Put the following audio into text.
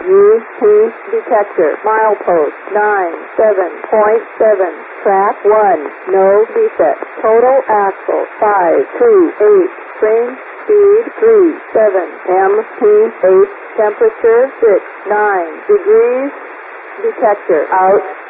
UP detector. Milepost 97.7. Track 1. No defect. Total axle 528. Spring speed 37. MT8. Temperature 69 degrees. Detector out.